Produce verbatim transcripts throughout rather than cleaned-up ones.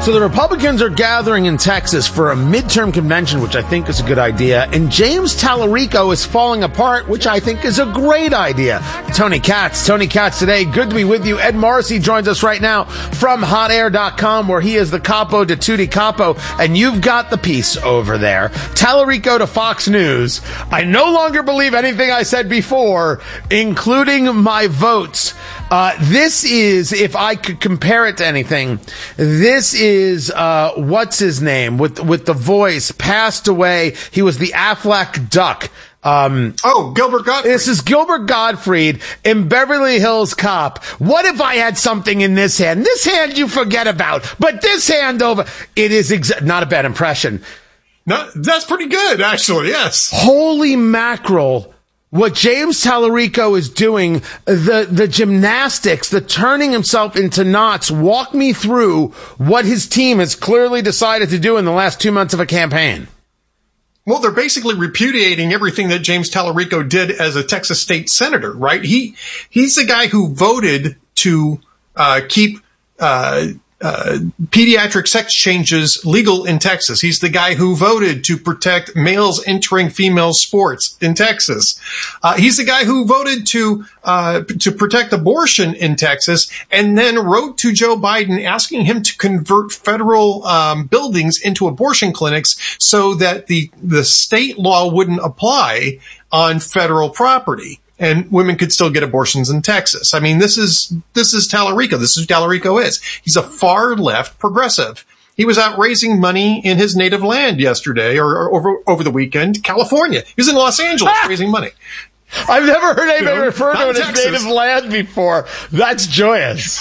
So the Republicans are gathering in Texas for a midterm convention, which I think is a good idea. And James Tallarico is falling apart, which I think is a great idea. Tony Katz, Tony Katz today. Good to be with you. Ed Morrissey joins us right now from hot air dot com, where he is the capo de tutti capo. And you've got the piece over there. Tallarico to Fox News. I no longer believe anything I said before, including my votes. Uh, this is, if I could compare it to anything, this is, uh, what's his name with, with the voice, passed away. He was the Aflac Duck. Um, oh, Gilbert Gottfried. This is Gilbert Gottfried in Beverly Hills Cop. What if I had something in this hand? This hand you forget about, but this hand over, it is exa- not a bad impression. No, that's pretty good, actually, yes. Holy mackerel. What James Tallarico is doing, the, the gymnastics, the turning himself into knots, walk me through what his team has clearly decided to do in the last two months of a campaign. Well, they're basically repudiating everything that James Tallarico did as a Texas state senator, right? He, he's the guy who voted to, uh, keep, uh, Uh, pediatric sex changes legal in Texas. He's the guy who voted to protect males entering female sports in Texas. Uh, he's the guy who voted to, uh, to protect abortion in Texas, and then wrote to Joe Biden asking him to convert federal, um, buildings into abortion clinics so that the, the state law wouldn't apply on federal property. And women could still get abortions in Texas. I mean, this is, this is Tallarico. This is who Tallarico is. He's a far left progressive. He was out raising money in his native land yesterday or, or over, over the weekend, California. He was in Los Angeles ah! raising money. I've never heard anybody you know, refer to it as Texas. native land before. That's joyous.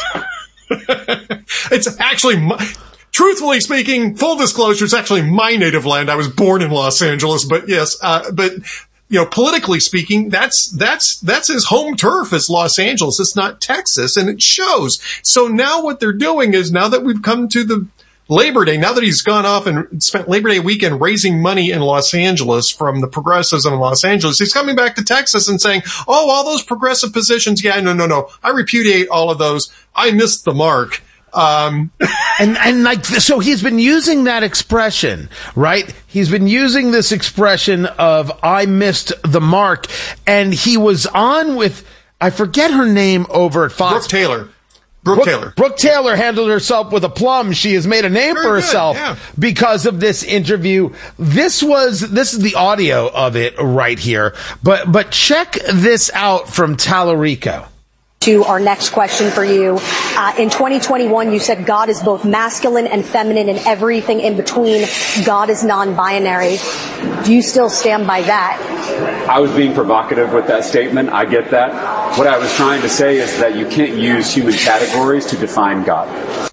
It's actually, truthfully speaking, full disclosure, it's actually my native land. I was born in Los Angeles, but yes, uh, but, you know, politically speaking, that's, that's, that's his home turf is Los Angeles. It's not Texas, and it shows. So now what they're doing is, now that we've come to the Labor Day, now that he's gone off and spent Labor Day weekend raising money in Los Angeles from the progressives in Los Angeles, he's coming back to Texas and saying, oh, all those progressive positions. Yeah, no, no, no. I repudiate all of those. I missed the mark. Um, and, and like, so he's been using that expression, right? He's been using this expression of, I missed the mark. And he was on with, I forget her name over at Fox. Brooke Taylor. Brooke, Brooke Taylor. Brooke Taylor handled herself with aplomb. She has made a name Very for herself good, yeah. because of this interview. This was, this is the audio of it right here. But, but check this out from Tallarico. To our next question for you. Uh, in twenty twenty-one, you said God is both masculine and feminine and everything in between. God is non-binary. Do you still stand by that? I was being provocative with that statement. I get that. What I was trying to say is that you can't use human categories to define God.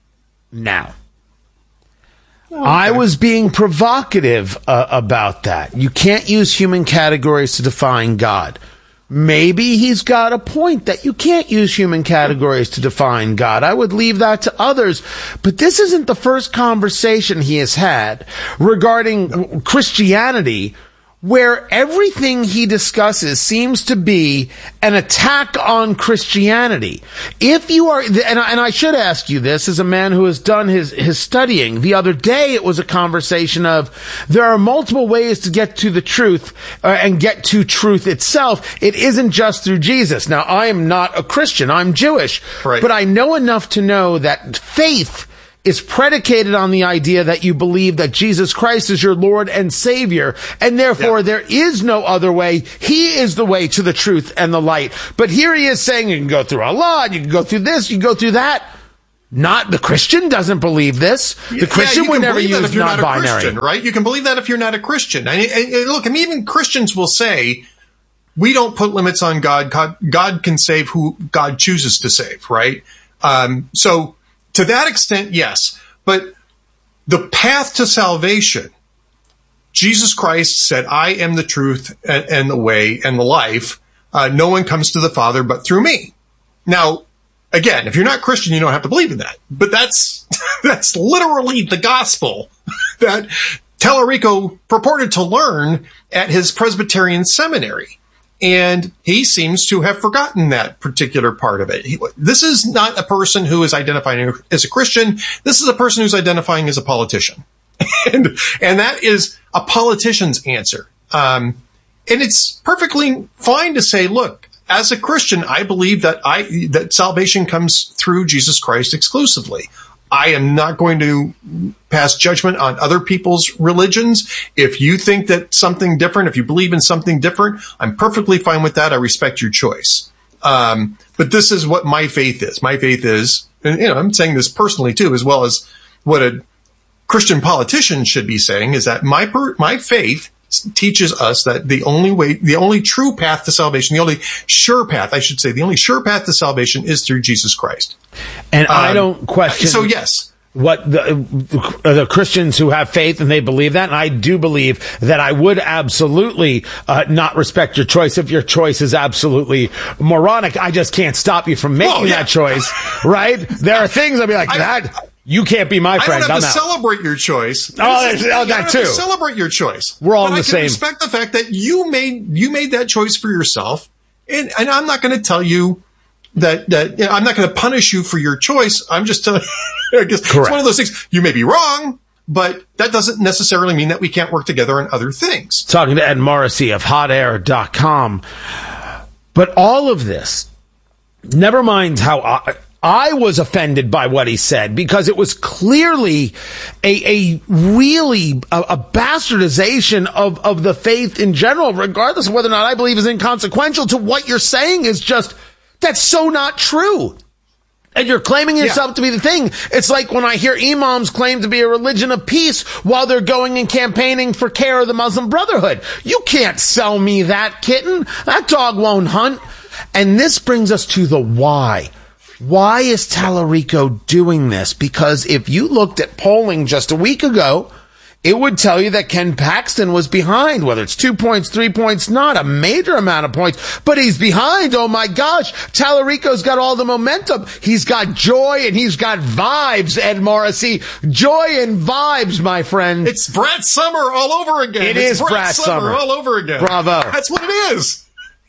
Now, okay. I was being provocative uh, about that. You can't use human categories to define God. Maybe he's got a point that you can't use human categories to define God. I would leave that to others. But this isn't the first conversation he has had regarding Christianity, where everything he discusses seems to be an attack on Christianity. If you are, and I, and I should ask you this as a man who has done his, his studying. The other day it was a conversation of, there are multiple ways to get to the truth uh, and get to truth itself. It isn't just through Jesus. Now, I am not a Christian. I'm Jewish. Right. But I know enough to know that faith is predicated on the idea that you believe that Jesus Christ is your Lord and Savior, and therefore yeah. there is no other way. He is the way to the truth and the light. But here he is saying you can go through Allah, you can go through this, you can go through that. Not the Christian doesn't believe this. The Christian yeah, would never use non-binary. Not Christian, right? You can believe that if you're not a Christian. And, and, and look, I mean, even Christians will say, we don't put limits on God. God, God can save who God chooses to save, right? Um, so, to that extent, yes. But the path to salvation, Jesus Christ said, I am the truth and, and the way and the life. Uh, no one comes to the Father but through me. Now, again, if you're not Christian, you don't have to believe in that. But that's, that's literally the gospel that Tallarico purported to learn at his Presbyterian seminary. And he seems to have forgotten that particular part of it. He, this is not a person who is identifying as a Christian. This is a person who's identifying as a politician. and, and that is a politician's answer. Um, and it's perfectly fine to say, look, as a Christian, I believe that I, that salvation comes through Jesus Christ exclusively. I am not going to pass judgment on other people's religions. If you think that something different, if you believe in something different, I'm perfectly fine with that. I respect your choice. Um, but this is what my faith is. My faith is, and you know, I'm saying this personally too, as well as what a Christian politician should be saying, is that my per, my faith teaches us that the only way, the only true path to salvation, the only sure path, I should say, the only sure path to salvation is through Jesus Christ. And um, I don't question. So yes, what the, the Christians who have faith and they believe that, and I do believe that I would absolutely uh, not respect your choice if your choice is absolutely moronic. I just can't stop you from making oh, yeah. that choice, right? There are things I'll be like, I, that you can't be my friend. I don't have I'm to out. celebrate your choice. Oh, there's, oh that too. Celebrate your choice. We're all but in the I can same. Respect the fact that you made you made that choice for yourself, and and I'm not going to tell you that that you know, I'm not going to punish you for your choice. I'm just telling. I guess Correct. It's one of those things. You may be wrong, but that doesn't necessarily mean that we can't work together on other things. Talking to Ed Morrissey of hot air dot com. But all of this, never mind how I, I was offended by what he said, because it was clearly a, a really a, a bastardization of, of the faith in general, regardless of whether or not I believe is inconsequential to what you're saying is just, that's so not true. And you're claiming yourself yeah. to be the thing. It's like when I hear imams claim to be a religion of peace while they're going and campaigning for care of the Muslim Brotherhood. You can't sell me that kitten. That dog won't hunt. And this brings us to the why. Why is Tallarico doing this? Because if you looked at polling just a week ago, it would tell you that Ken Paxton was behind, whether it's two points, three points, not a major amount of points, but he's behind. Oh my gosh. Tallarico's got all the momentum. He's got joy and he's got vibes, Ed Morrissey. Joy and vibes, my friend. It's Brad Summer all over again. It it's is Brad, Brad Summer. Summer all over again. Bravo. That's what it is.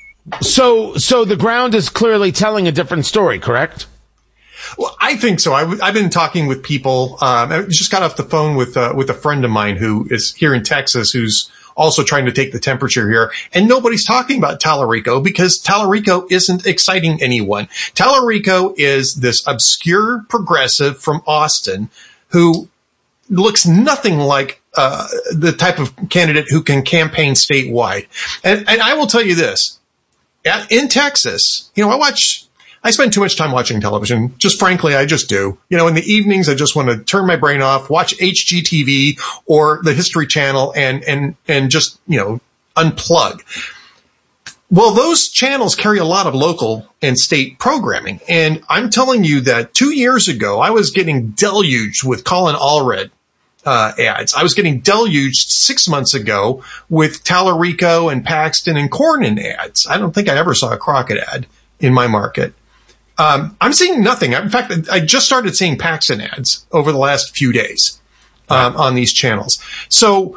So, so the ground is clearly telling a different story, correct? Well, I think so. I w- I've been talking with people. Um, I just got off the phone with uh, with a friend of mine who is here in Texas, who's also trying to take the temperature here. And nobody's talking about Tallarico because Tallarico isn't exciting anyone. Tallarico is this obscure progressive from Austin who looks nothing like uh, the type of candidate who can campaign statewide. And, and I will tell you this. At, in Texas, you know, I watch... I spend too much time watching television. Just frankly, I just do. You know, in the evenings, I just want to turn my brain off, watch H G T V or the History Channel and, and, and just, you know, unplug. Well, those channels carry a lot of local and state programming. And I'm telling you that two years ago, I was getting deluged with Colin Allred uh, ads. I was getting deluged six months ago with Tallarico and Paxton and Cornyn ads. I don't think I ever saw a Crockett ad in my market. Um, I'm seeing nothing. In fact, I just started seeing Paxton ads over the last few days um, on these channels. So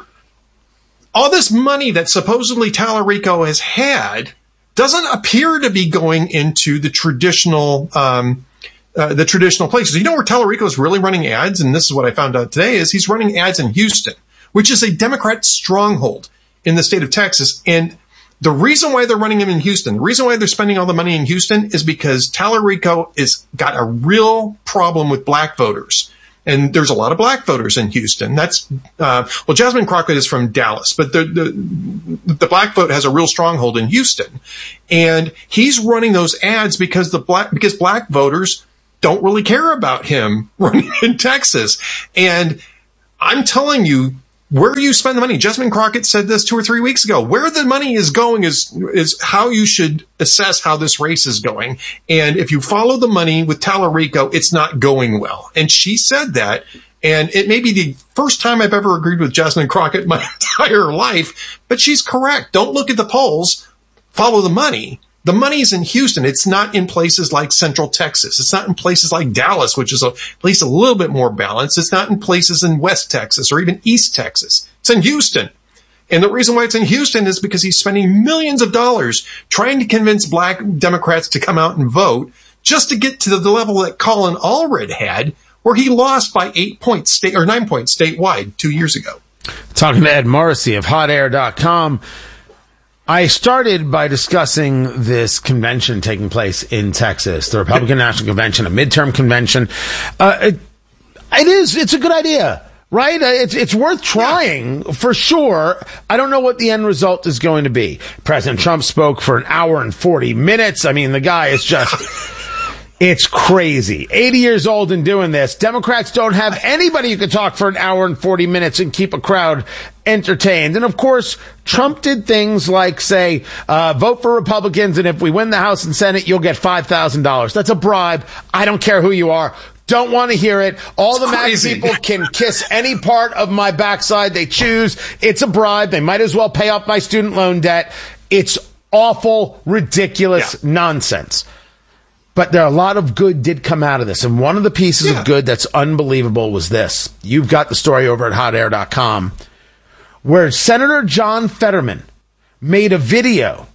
all this money that supposedly Tallarico has had doesn't appear to be going into the traditional um, uh, the traditional places. You know where Tallarico is really running ads, and this is what I found out today, is he's running ads in Houston, which is a Democrat stronghold in the state of Texas. And the reason why they're running him in Houston, the reason why they're spending all the money in Houston is because Tallarico is got a real problem with black voters. And there's a lot of black voters in Houston. That's, uh, well, Jasmine Crockett is from Dallas, but the, the, the black vote has a real stronghold in Houston. And he's running those ads because the black, because black voters don't really care about him running in Texas. And I'm telling you, where you spend the money. Jasmine Crockett said this two or three weeks ago. Where the money is going is is how you should assess how this race is going. And if you follow the money with Tallarico, it's not going well. And she said that. And it may be the first time I've ever agreed with Jasmine Crockett in my entire life, but she's correct. Don't look at the polls. Follow the money. The money's in Houston. It's not in places like Central Texas. It's not in places like Dallas, which is a, at least a little bit more balanced. It's not in places in West Texas or even East Texas. It's in Houston. And the reason why it's in Houston is because he's spending millions of dollars trying to convince black Democrats to come out and vote just to get to the level that Colin Allred had, where he lost by eight points state or nine points statewide two years ago. Talking to Ed Morrissey of hot air dot com. I started by discussing this convention taking place in Texas, the Republican National Convention, a midterm convention. Uh, it, it is, it's a good idea, right? Uh, it's, it's worth trying yeah. for sure. I don't know what the end result is going to be. President Trump spoke for an hour and forty minutes. I mean, the guy is just... It's crazy. eighty years old and doing this. Democrats don't have anybody who can talk for an hour and forty minutes and keep a crowd entertained. And of course, Trump did things like say, uh, vote for Republicans, and if we win the House and Senate, you'll get five thousand dollars. That's a bribe. I don't care who you are. Don't want to hear it. All the MAGA people can kiss any part of my backside they choose. It's a bribe. They might as well pay off my student loan debt. It's awful, ridiculous yeah. nonsense. But there are a lot of good did come out of this. And one of the pieces yeah. of good that's unbelievable was this. You've got the story over at hot air dot com, where Senator John Fetterman made a video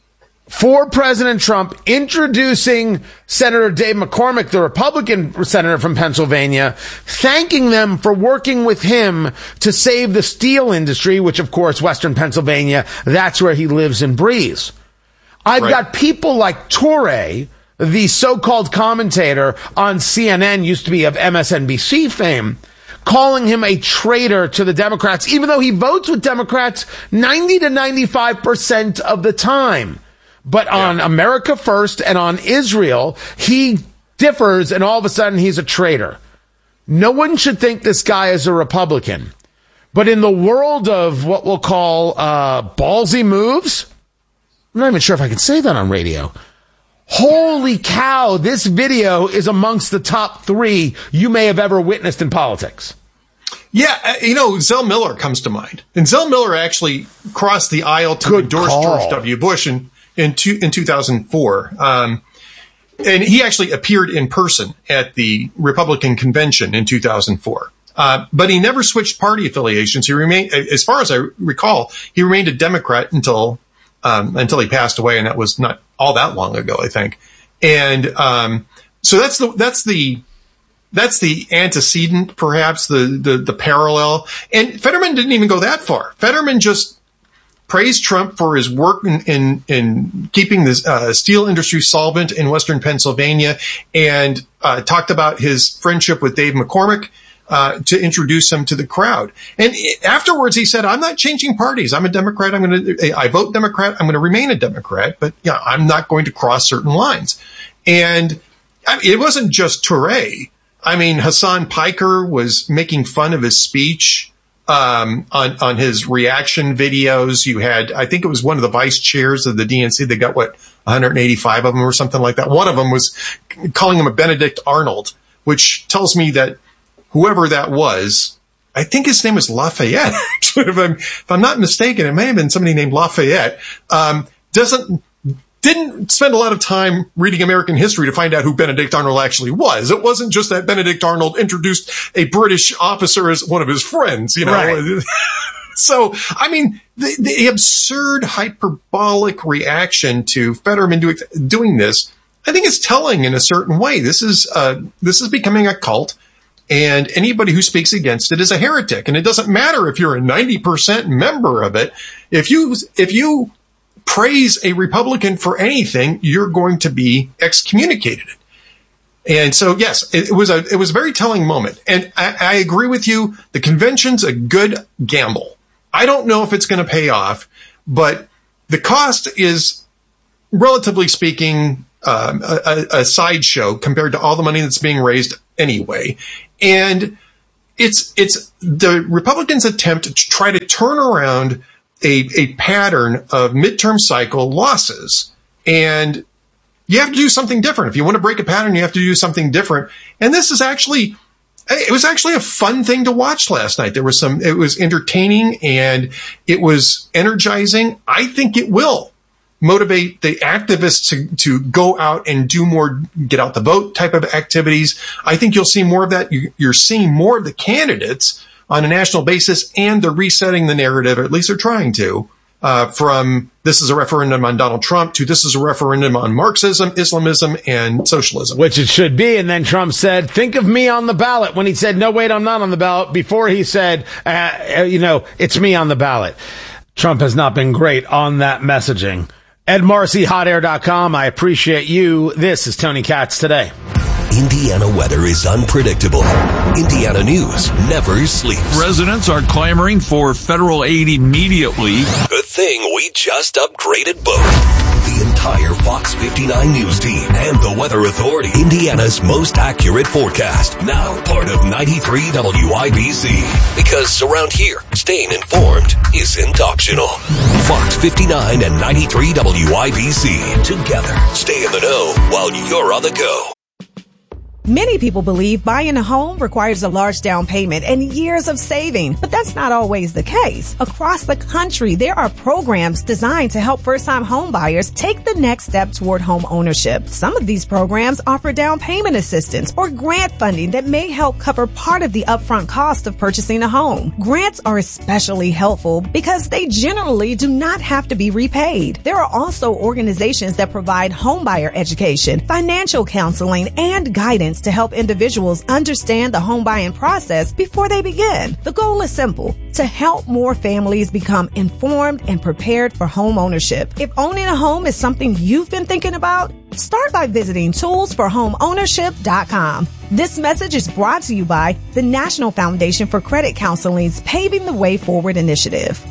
for President Trump introducing Senator Dave McCormick, the Republican senator from Pennsylvania, thanking them for working with him to save the steel industry, which, of course, Western Pennsylvania, that's where he lives and breathes. I've right. got people like Toure, the so-called commentator on C N N, used to be of M S N B C fame, calling him a traitor to the Democrats, even though he votes with Democrats ninety to ninety-five percent of the time. But on yeah. America First and on Israel, he differs, and all of a sudden he's a traitor. No one should think this guy is a Republican. But in the world of what we'll call uh, ballsy moves, I'm not even sure if I can say that on radio. Holy cow, this video is amongst the top three you may have ever witnessed in politics. Yeah, you know, Zell Miller comes to mind. And Zell Miller actually crossed the aisle to Good endorse call. George W. Bush in, in, two, in two thousand four. Um, and he actually appeared in person at the Republican convention in two thousand four. Uh, but he never switched party affiliations. He remained, as far as I recall, he remained a Democrat until um, until he passed away, and that was not all that long ago, I think. And um, so that's the that's the that's the antecedent, perhaps the, the the parallel. And Fetterman didn't even go that far. Fetterman just praised Trump for his work in in, in keeping the uh, steel industry solvent in Western Pennsylvania, and uh, talked about his friendship with Dave McCormick. Uh, to introduce him to the crowd. And afterwards he said, I'm not changing parties. I'm a Democrat. I'm going to, I vote Democrat. I'm going to remain a Democrat, but yeah, I'm not going to cross certain lines. And I mean, it wasn't just Toure. I mean, Hassan Piker was making fun of his speech, um, on, on his reaction videos. You had, I think it was one of the vice chairs of the D N C. They got what, one hundred eighty-five of them or something like that. One of them was calling him a Benedict Arnold, which tells me that whoever that was, I think his name was Lafayette. if, I'm, if I'm not mistaken, it may have been somebody named Lafayette. Um, doesn't didn't spend a lot of time reading American history to find out who Benedict Arnold actually was. It wasn't just that Benedict Arnold introduced a British officer as one of his friends, you know. Right. So, I mean, the, the absurd hyperbolic reaction to Fetterman doing, doing this, I think it's telling in a certain way. This is uh, this is becoming a cult. And anybody who speaks against it is a heretic. And it doesn't matter if you're a ninety percent member of it. If you, if you praise a Republican for anything, you're going to be excommunicated. And so, yes, it, it was a, it was a very telling moment. And I, I agree with you. The convention's a good gamble. I don't know if it's going to pay off, but the cost is, relatively speaking, um, a, a sideshow compared to all the money that's being raised anyway. And it's, it's the Republicans' attempt to try to turn around a, a pattern of midterm cycle losses. And you have to do something different. If you want to break a pattern, you have to do something different. And this is actually, it was actually a fun thing to watch last night. There was some, it was entertaining and it was energizing. I think it will motivate the activists to, to go out and do more get out the vote type of activities. I think you'll see more of that. You, you're seeing more of the candidates on a national basis, and they're resetting the narrative, or at least they're trying to, uh, from this is a referendum on Donald Trump to this is a referendum on Marxism, Islamism, and socialism. Which it should be. And then Trump said, think of me on the ballot, when he said, no, wait, I'm not on the ballot, before he said, uh, you know, it's me on the ballot. Trump has not been great on that messaging. Ed Marcy, hot air dot com. I appreciate you. This is Tony Katz Today. Indiana weather is unpredictable. Indiana news never sleeps. Residents are clamoring for federal aid immediately. Good thing we just upgraded both. The entire Fox fifty-nine News team and the Weather Authority. Indiana's most accurate forecast. Now part of ninety-three W I B C. Because around here, staying informed isn't optional. Fox fifty-nine and ninety-three W I B C. Together, stay in the know while you're on the go. Many people believe buying a home requires a large down payment and years of saving, but that's not always the case. Across the country, there are programs designed to help first-time home buyers take the next step toward home ownership. Some of these programs offer down payment assistance or grant funding that may help cover part of the upfront cost of purchasing a home. Grants are especially helpful because they generally do not have to be repaid. There are also organizations that provide home buyer education, financial counseling, and guidance to help individuals understand the home buying process before they begin. The goal is simple: to help more families become informed and prepared for home ownership. If owning a home is something you've been thinking about, start by visiting tools for home ownership dot com. This message is brought to you by the National Foundation for Credit Counseling's Paving the Way Forward initiative.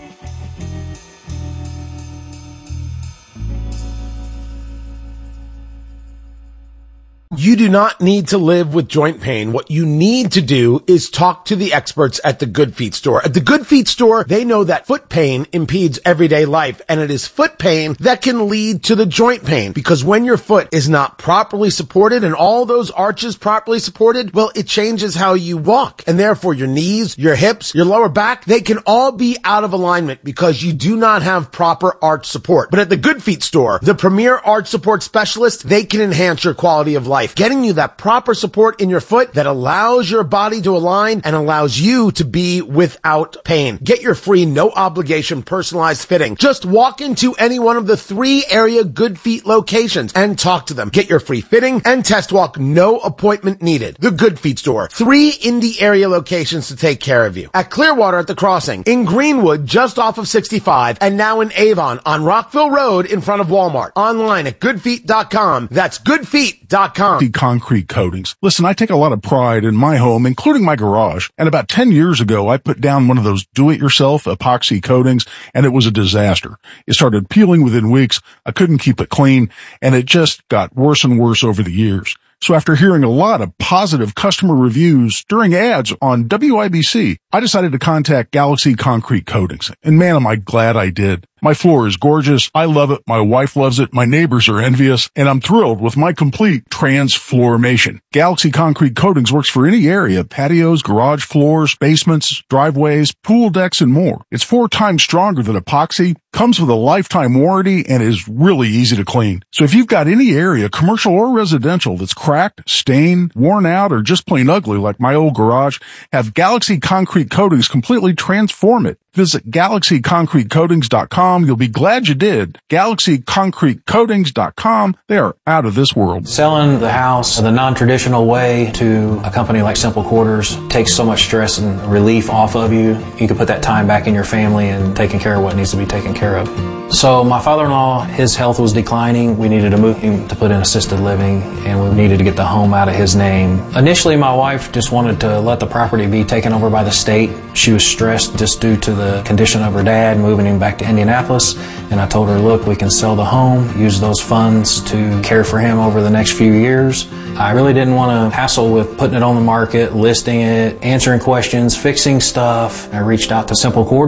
You do not need to live with joint pain. What you need to do is talk to the experts at the Good Feet store. At the Good Feet store, they know that foot pain impedes everyday life, and it is foot pain that can lead to the joint pain. Because when your foot is not properly supported and all those arches properly supported, well, it changes how you walk. And therefore, your knees, your hips, your lower back, they can all be out of alignment because you do not have proper arch support. But at the Good Feet store, the premier arch support specialists, they can enhance your quality of life, getting you that proper support in your foot that allows your body to align and allows you to be without pain. Get your free, no obligation, personalized fitting. Just walk into any one of the three area Good Feet locations and talk to them. Get your free fitting and test walk, no appointment needed. The Good Feet store. Three Indy area locations to take care of you. At Clearwater at the Crossing, in Greenwood just off of sixty-five, and now in Avon on Rockville Road in front of Walmart. Online at good feet dot com. That's good feet dot com. The concrete coatings. Listen, I take a lot of pride in my home, including my garage. And about ten years ago, I put down one of those do-it-yourself epoxy coatings, and it was a disaster. It started peeling within weeks. I couldn't keep it clean, and it just got worse and worse over the years. So after hearing a lot of positive customer reviews during ads on W I B C, I decided to contact Galaxy Concrete Coatings. And man, am I glad I did. My floor is gorgeous. I love it. My wife loves it. My neighbors are envious. And I'm thrilled with my complete transformation. Galaxy Concrete Coatings works for any area: patios, garage floors, basements, driveways, pool decks, and more. It's four times stronger than epoxy, comes with a lifetime warranty, and is really easy to clean. So if you've got any area, commercial or residential, that's cracked, stained, worn out, or just plain ugly like my old garage, have Galaxy Concrete Coatings completely transform it. Visit galaxy concrete coatings dot com. You'll be glad you did. galaxy concrete coatings dot com. They are out of this world. Selling the house the non-traditional way to a company like Simple Quarters takes so much stress and relief off of you. You can put that time back in your family and taking care of what needs to be taken care of. So my father-in-law, his health was declining. We needed to move him to put in assisted living, and we needed to get the home out of his name. Initially, my wife just wanted to let the property be taken over by the state. She was stressed just due to the condition of her dad, moving him back to Indianapolis. And I told her, look, we can sell the home, use those funds to care for him over the next few years. I really didn't want to hassle with putting it on the market, listing it, answering questions, fixing stuff. I reached out to Simple Quarters.